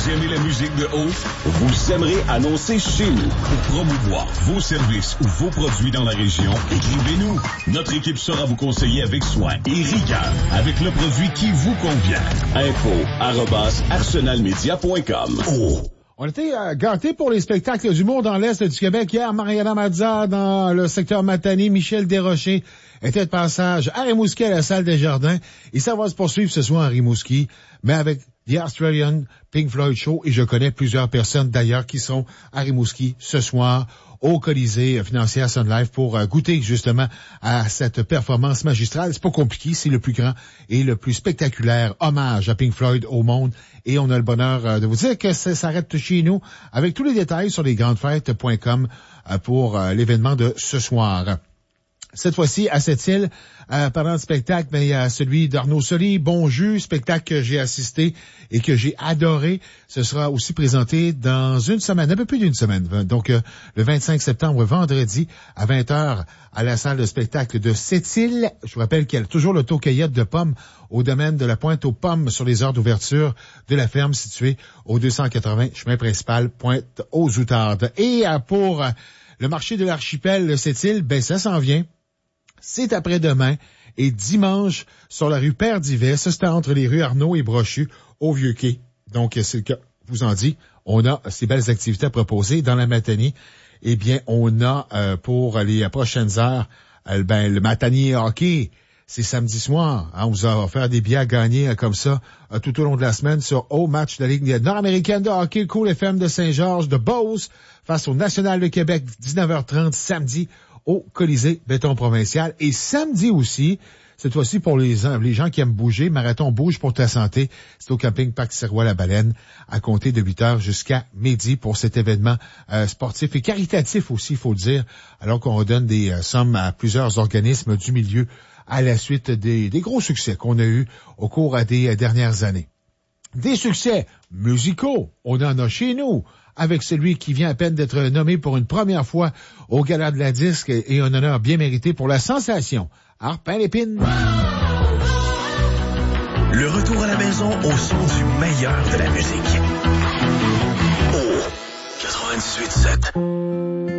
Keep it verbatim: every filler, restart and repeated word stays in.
Vous aimez la musique de Oath? Vous aimerez annoncer chez nous. Pour promouvoir vos services ou vos produits dans la région, écrivez-nous. Notre équipe saura vous conseiller avec soin et rigueur avec le produit qui vous convient. Info arobase arsenalmedia point com. Oh. On était euh, gâtés pour les spectacles d'humour dans l'Est du Québec. Hier, Mariana Mazza dans le secteur Matane, Michel Desrochers était de passage à Rimouski à la salle des Jardins. Et ça va se poursuivre ce soir à Rimouski, mais avec The Australian Pink Floyd Show. Et je connais plusieurs personnes d'ailleurs qui sont à Rimouski ce soir au Colisée financière Sun Life pour euh, goûter justement à cette performance magistrale. C'est pas compliqué, c'est le plus grand et le plus spectaculaire hommage à Pink Floyd au monde. Et on a le bonheur euh, de vous dire que ça s'arrête chez nous avec tous les détails sur lesgrandesfêtes point com euh, pour euh, l'événement de ce soir. Cette fois-ci, à cette île, euh, pendant le spectacle, mais il y a celui d'Arnaud Soli, Bon Jus, spectacle que j'ai assisté et que j'ai adoré. Ce sera aussi présenté dans une semaine, un peu plus d'une semaine. Donc, euh, le vingt-cinq septembre, vendredi, à vingt heures, à la salle de spectacle de Sept-Îles. Je vous rappelle qu'il y a toujours l'auto-cueillette de pommes au domaine de la Pointe aux Pommes sur les heures d'ouverture de la ferme située au deux cent quatre-vingts chemin principal Pointe aux Outardes. Et euh, pour euh, le marché de l'archipel de Sept-Îles, ben ça s'en vient. C'est après-demain et dimanche sur la rue Père-Divet. Ça, c'est entre les rues Arnaud et Brochu au Vieux-Quai. Donc, c'est le cas, je vous en dis, on a ces belles activités à proposer dans la matinée. Eh bien, on a euh, pour les prochaines heures, euh, ben le matinée hockey. C'est samedi soir. Hein, on vous a offert des billets à gagner euh, comme ça euh, tout au long de la semaine sur au match de la Ligue nord-américaine de hockey, Cool F M de Saint-Georges de Beauce face au National de Québec, dix-neuf heures trente samedi au Colisée Béton Provincial. Et samedi aussi, cette fois-ci pour les, les gens qui aiment bouger, Marathon Bouge pour ta santé. C'est au camping Parc Sirois-la-Baleine à compter de huit heures jusqu'à midi pour cet événement euh, sportif et caritatif aussi, il faut le dire, alors qu'on redonne des euh, sommes à plusieurs organismes du milieu à la suite des, des gros succès qu'on a eus au cours des euh, dernières années. Des succès musicaux, on en a chez nous, avec celui qui vient à peine d'être nommé pour une première fois au Gala de la Disque et un honneur bien mérité pour la sensation. Harpin Lépine. Le retour à la maison au son du meilleur de la musique. Oh, quatre-vingt-dix-huit sept.